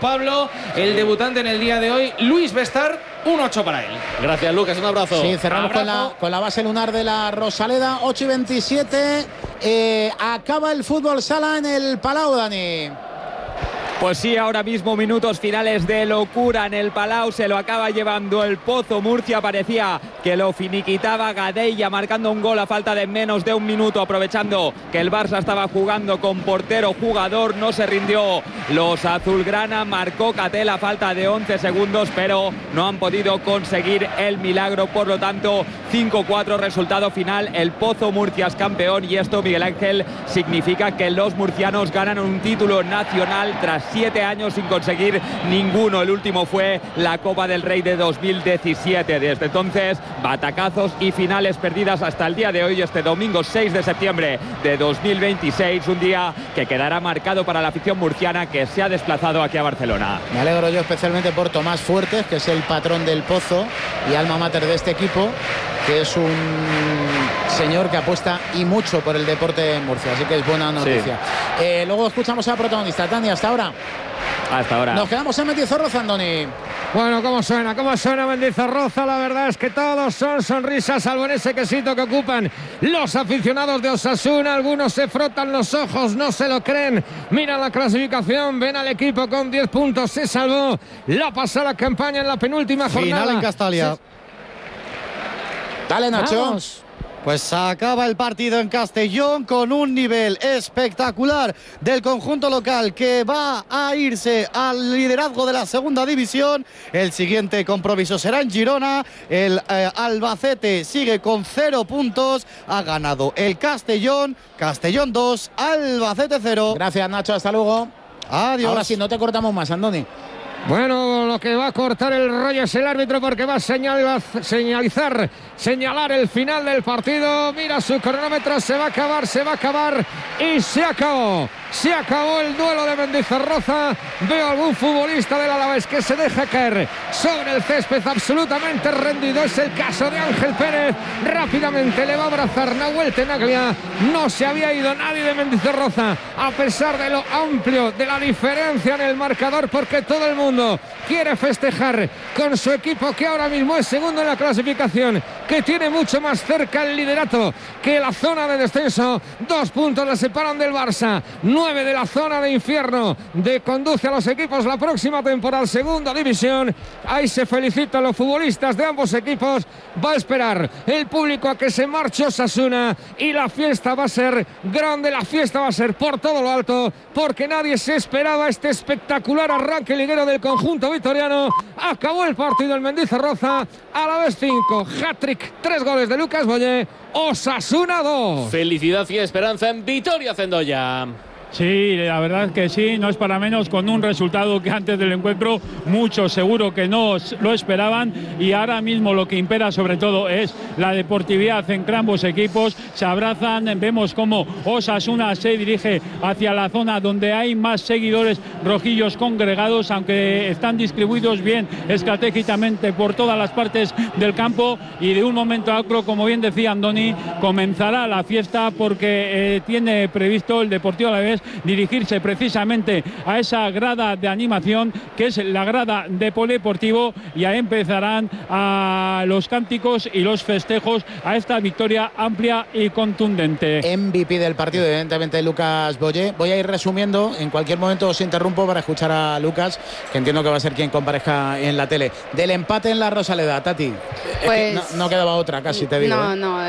Pablo, el debutante en el día de hoy, Luis Bestar, un 8 para él. Gracias, Lucas, un abrazo. Sí, cerramos con la base lunar de la Rosaleda, 8:27. Acaba el fútbol sala en el Palau, Dani. Pues sí, ahora mismo minutos finales de locura en el Palau, se lo acaba llevando el Pozo Murcia, parecía que lo finiquitaba Gadella marcando un gol a falta de menos de un minuto, aprovechando que el Barça estaba jugando con portero jugador, no se rindió los azulgrana, marcó Catel a falta de 11 segundos, pero no han podido conseguir el milagro, por lo tanto 5-4 resultado final, el Pozo Murcia es campeón y esto, Miguel Ángel, significa que los murcianos ganan un título nacional tras 7 años sin conseguir ninguno. El último fue la Copa del Rey de 2017. Desde entonces, batacazos y finales perdidas hasta el día de hoy, este domingo 6 de septiembre de 2026, un día que quedará marcado para la afición murciana que se ha desplazado aquí a Barcelona. Me alegro yo especialmente por Tomás Fuertes, que es el patrón del Pozo y alma mater de este equipo, que es un señor que apuesta y mucho por el deporte en Murcia, así que es buena noticia. Sí. Luego escuchamos a la protagonista. Tani, hasta ahora. Hasta ahora. Nos quedamos en Mendizorroza, Andoni. Bueno, ¿cómo suena Mendizorroza? La verdad es que todos son sonrisas, salvo en ese quesito que ocupan los aficionados de Osasuna. Algunos se frotan los ojos, no se lo creen. Miran la clasificación, ven al equipo con 10 puntos. Se salvó la pasada campaña en la penúltima jornada. Final en Castalia. Dale, Nacho. Vamos. Pues acaba el partido en Castellón con un nivel espectacular del conjunto local que va a irse al liderazgo de la segunda división. El siguiente compromiso será en Girona. El Albacete sigue con 0 puntos. Ha ganado el Castellón. Castellón 2, Albacete 0. Gracias, Nacho. Hasta luego. Adiós. Ahora sí, no te cortamos más, Andoni. Bueno, lo que va a cortar el rollo es el árbitro porque va a señalar el final del partido. Mira su cronómetro, se va a acabar y se acabó. Se acabó el duelo de Mendizorroza. Veo algún futbolista del Alavés que se deja caer sobre el césped absolutamente rendido. Es el caso de Ángel Pérez. Rápidamente le va a abrazar Nahuel Tenaglia. No se había ido nadie de Mendizorroza a pesar de lo amplio de la diferencia en el marcador, porque todo el mundo quiere festejar con su equipo, que ahora mismo es segundo en la clasificación, que tiene mucho más cerca el liderato que la zona de descenso. 2 puntos le separan del Barça, 9 de la zona de infierno de conduce a los equipos la próxima temporada, segunda división. Ahí se felicitan los futbolistas de ambos equipos. Va a esperar el público a que se marche Osasuna y la fiesta va a ser grande, la fiesta va a ser por todo lo alto, porque nadie se esperaba este espectacular arranque liguero del conjunto vitoriano. Acabó el partido en Mendizorroza, Alavés 5, hat-trick, 3 goles de Lucas Boyé, Osasuna 2. Felicidad y esperanza en Vitoria Cendoya. Sí, la verdad que sí, no es para menos, con un resultado que antes del encuentro muchos seguro que no lo esperaban, y ahora mismo lo que impera sobre todo es la deportividad en ambos equipos. Se abrazan, vemos cómo Osasuna se dirige hacia la zona donde hay más seguidores rojillos congregados, aunque están distribuidos bien estratégicamente por todas las partes del campo, y de un momento a otro, como bien decía Andoni, comenzará la fiesta porque tiene previsto el Deportivo Alavés dirigirse precisamente a esa grada de animación que es la grada de polideportivo, y ahí empezarán a los cánticos y los festejos a esta victoria amplia y contundente. MVP del partido, evidentemente, Lucas Boyé. Voy a ir resumiendo, en cualquier momento os interrumpo para escuchar a Lucas, que entiendo que va a ser quien comparezca en la tele. Del empate en la Rosaleda, Tati, pues, es que no quedaba otra, casi te digo.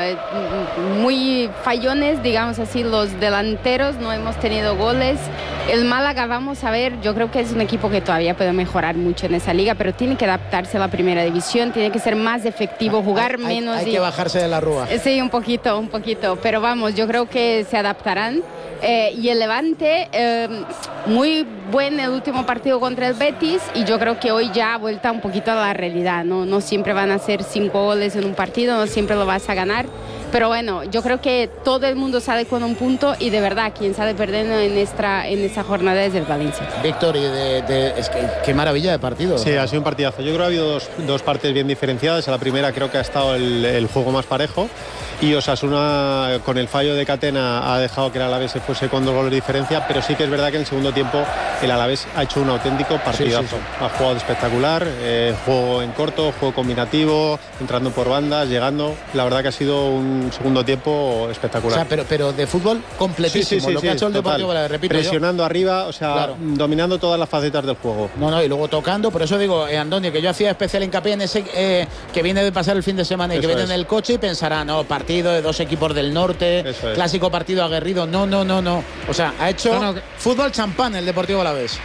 Muy fallones, digamos así, los delanteros, no hemos tenido goles. El Málaga, vamos a ver, yo creo que es un equipo que todavía puede mejorar mucho en esa liga, pero tiene que adaptarse a la primera división, tiene que ser más efectivo, jugar menos. Hay que bajarse de la rúa. Sí, un poquito, pero vamos, yo creo que se adaptarán. Y el Levante, muy buen el último partido contra el Betis, y yo creo que hoy ya ha vuelto un poquito a la realidad, no siempre van a ser 5 goles en un partido, no siempre lo vas a ganar, Pero bueno, yo creo que todo el mundo sale con un punto y de verdad quien sale perdiendo en esta jornada es el Valencia. Víctor, es que qué maravilla de partido. Sí, ha sido un partidazo. Yo creo que ha habido dos partes bien diferenciadas. En la primera creo que ha estado el juego más parejo y Osasuna con el fallo de Catena ha dejado que el Alavés se fuese con 2 goles de diferencia, pero sí que es verdad que en el segundo tiempo el Alavés ha hecho un auténtico partidazo. Sí. Ha jugado espectacular, juego en corto, juego combinativo, entrando por bandas, llegando. La verdad que ha sido un segundo tiempo espectacular. O sea, pero de fútbol completísimo, lo que ha hecho el Deportivo Alavés, repito. Presionando arriba, o sea, claro, dominando todas las facetas del juego. No, y luego tocando, por eso digo, Andoni, que yo hacía especial hincapié en ese que viene de pasar el fin de semana y que viene en el coche y pensará, no, partido de 2 equipos del norte, clásico partido aguerrido. No. O sea, ha hecho fútbol champán el Deportivo Alavés.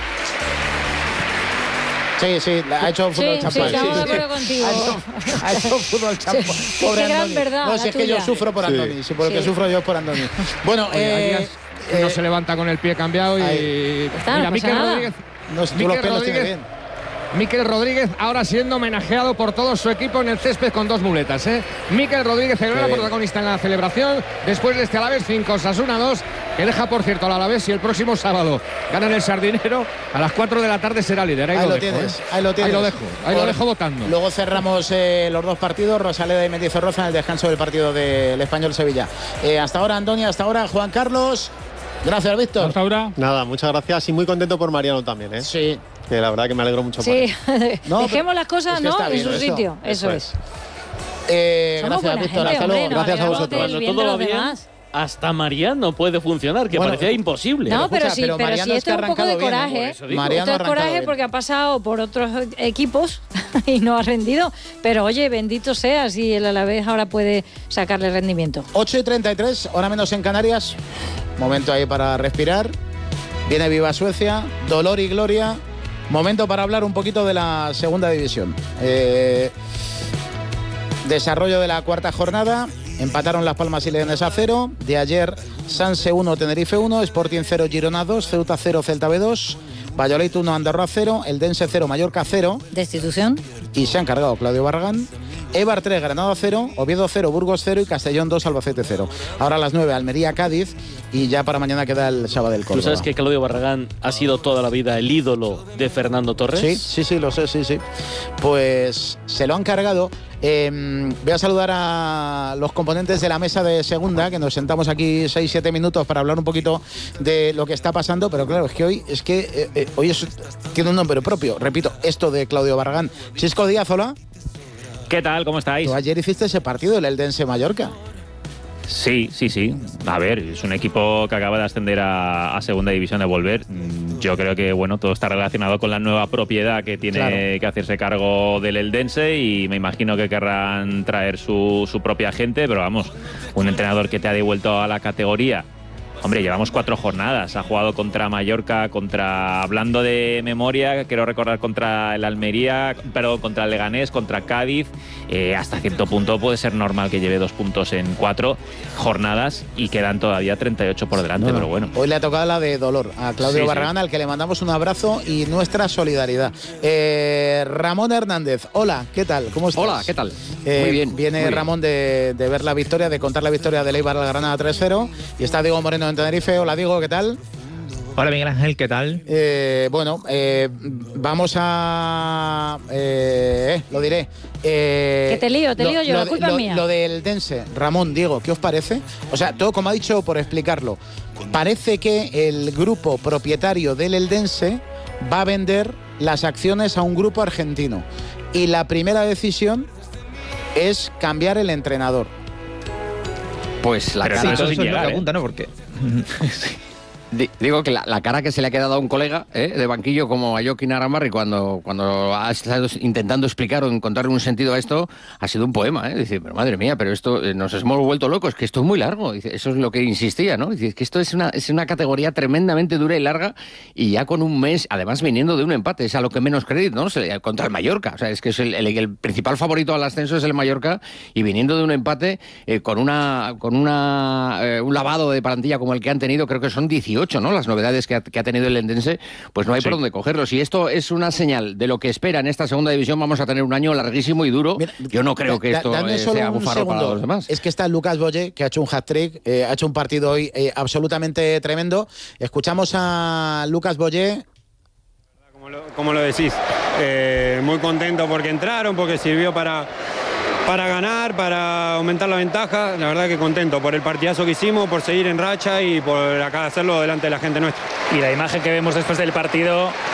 Sí, ha hecho fútbol champán. Sí, estamos de acuerdo contigo. Ha hecho fútbol champán. Sí, pobre Andoni. Gran verdad. No, si es que yo sufro por Andoni. Si por lo que sufro yo es por Andoni. Bueno, no se levanta con el pie cambiado y mira, Mikel Rodríguez. Tú los pelos tienes bien. Mikel Rodríguez ahora siendo homenajeado por todo su equipo en el césped con 2 muletas. Mikel Rodríguez, el gran protagonista en la celebración, después de este Alavés 5, Osasuna 2, que deja, por cierto, al Alavés, y el próximo sábado gana en el Sardinero, a las 4 de la tarde será líder. Ahí lo tienes. Ahí lo dejo votando. Luego cerramos los 2 partidos, Rosaleda y Mendizorroza, en el descanso del partido del Español-Sevilla. Hasta ahora, Andoni, hasta ahora, Juan Carlos. Gracias, Víctor. Hasta ahora. Nada, muchas gracias y muy contento por Mariano también, ¿eh? Sí. Que la verdad que me alegro mucho por él. Dejemos las cosas, ¿no? En su sitio. Eso es. Gracias, Víctor. Hasta luego. Gracias a vosotros. Cuando todo va bien, hasta Mariano puede funcionar, que parecía imposible. No, pero si esto es un poco de coraje. Esto es coraje porque ha pasado por otros equipos y no ha rendido. Pero oye, bendito sea si el Alavés ahora puede sacarle rendimiento. 8:33, hora menos en Canarias. Momento ahí para respirar. Viene Viva Suecia, dolor y gloria. Momento para hablar un poquito de la segunda división. Desarrollo de la 4ª jornada. Empataron Las Palmas y Leones a 0. De ayer, Sanse 1, Tenerife 1, Sporting 0, Girona 2, Ceuta 0, Celta B 2, Valladolid 1, Andorra 0, Eldense 0, Mallorca 0. Destitución. Y se ha encargado Claudio Barragán. Eibar 3, Granada 0, Oviedo 0, Burgos 0 y Castellón 2, Albacete 0. Ahora a las 9, Almería, Cádiz, y ya para mañana queda el sábado del Córdoba. ¿Tú sabes que Claudio Barragán ha sido toda la vida el ídolo de Fernando Torres? Sí, lo sé, sí. Pues se lo han cargado. Voy a saludar a los componentes de la mesa de segunda, que nos sentamos aquí 6-7 minutos para hablar un poquito de lo que está pasando, pero claro, es que hoy tiene un nombre propio. Repito, esto de Claudio Barragán. Chisco Díaz, hola. ¿Qué tal? ¿Cómo estáis? Tú ayer hiciste ese partido, el Eldense Mallorca. Sí. A ver, es un equipo que acaba de ascender a segunda división, de volver. Yo creo que, bueno, todo está relacionado con la nueva propiedad que tiene que hacerse cargo del Eldense, y me imagino que querrán traer su propia gente, pero vamos, un entrenador que te ha devuelto a la categoría. Hombre, llevamos 4 jornadas. Ha jugado contra Mallorca, hablando de memoria, quiero recordar contra el Almería, pero contra el Leganés, contra Cádiz. Hasta cierto punto puede ser normal que lleve 2 puntos en 4 jornadas y quedan todavía 38 por delante, pero bueno. Hoy le ha tocado la de dolor a Claudio Barragán, al que le mandamos un abrazo y nuestra solidaridad. Ramón Hernández, hola, ¿qué tal? ¿Cómo estás? Hola, ¿qué tal? Muy bien. Viene Ramón de ver la victoria, de contar la victoria del Eibar al Granada 3-0, y está Diego Moreno en Tenerife. Hola, Diego, ¿qué tal? Hola, Miguel Ángel, ¿qué tal? Vamos a... lo diré. Que te lío yo, la culpa es mía. Lo del Dense, Ramón, Diego, ¿qué os parece? O sea, todo como ha dicho, por explicarlo, parece que el grupo propietario del Eldense va a vender las acciones a un grupo argentino, y la primera decisión es cambiar el entrenador. Pues la cara, eso es lo que apunta, ¿no? Porque digo que la cara que se le ha quedado a un colega de banquillo como a Joaquín Aramarri cuando ha estado intentando explicar o encontrar un sentido a esto, ha sido un poema. Dice, pero madre mía, pero esto nos hemos vuelto locos, que esto es muy largo. Dice, eso es lo que insistía, ¿no? Dice, que esto es una categoría tremendamente dura y larga, y ya con un mes, además viniendo de un empate, es a lo que menos crédito, ¿no? Contra el Mallorca. O sea, es que es el principal favorito al ascenso es el Mallorca, y viniendo de un empate con un lavado de plantilla como el que han tenido, creo que son 18 2008, ¿no? Las novedades que ha tenido el Lendense, pues no hay por dónde cogerlos. Y esto es una señal de lo que espera en esta segunda división. Vamos a tener un año larguísimo y duro. Mira, yo no creo que esto sea bufarro para los demás. Es que está Lucas Boye, que ha hecho un hat-trick, ha hecho un partido hoy absolutamente tremendo. Escuchamos a Lucas Boye. Como lo decís, muy contento porque entraron, porque sirvió para ganar, para aumentar la ventaja. La verdad que contento por el partidazo que hicimos, por seguir en racha y por acá hacerlo delante de la gente nuestra. Y la imagen que vemos después del partido